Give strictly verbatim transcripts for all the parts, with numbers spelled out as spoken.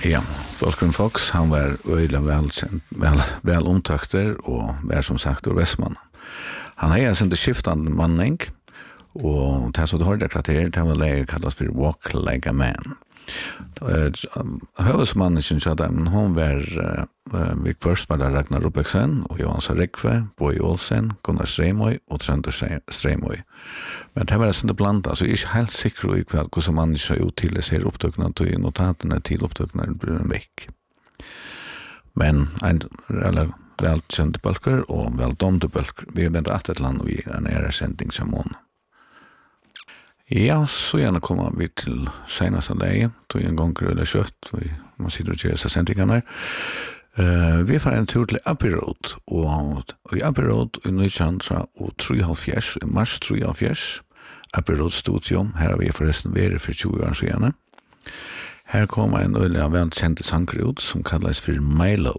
Ja, Volkeren Fox, han var øyelig vel, vel, vel omtakter og var som sagt ur Vestmann. Han har sin skiftande manning, og det som du hørte kvarter, det var lege kallas for Walk Like a Man. Høvesmannen synes jeg at hun var, vi først var det Ragnar Rubbeksen, og Johan Sarikve, Boy Olsen, Gunnar Streimoy og Trønder Streimoy. Men det var det sånn blant, altså jeg er ikke helt sikker i hva hvordan man ikke har gjort til å se opptøkene til notatene til opptøkene blir en vekk. Men en eller velkjente bølger og veldomte bølger. Vi er ventet et land og vi er en æresending som måned. Ja, så gjerne kommer vi til seneste leie, tog en gang eller kjøtt, vi må sitte og kjøre seg sendingene her. Uh, vi får en tur til Abbey Road, og i Abbey Road i nitton trettiotre, i mars trettiotre, Abbey Road Studio, her har vi forresten vært for tjue år siden. Her kommer en øyelig velkjent sanger ut, som kalles for Milo.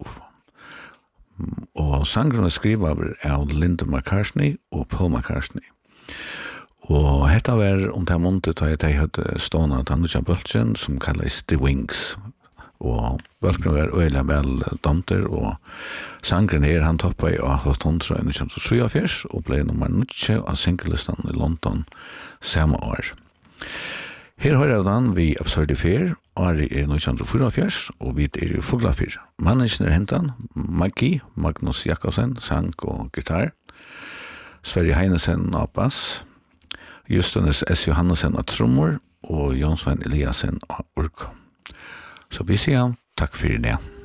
Og sangeren er skrivet av Linda McCartney og Paul McCartney. Og hetta var om det måned da jeg hadde stående av Danusha Bøltjen, som kalles The Wings. Og Bøltjen var øyelig vel domter, og sangren her han toppet av Hot hundre i nitton trettiotre, og ble nummer nitti av singellistan i London samme år. Her har jeg den vi Absurde Fer, Ari er nitton fyrtiofire, og vi er i Fuglafyr. Mannesen er hentan, Maggi, Magnus Jakobsen, sang og gitar, Sverre Heinesen og bass, Justinus S. Johannesson av trommor og Jonsvein Eliasen av ork. Så vi sier takk for det.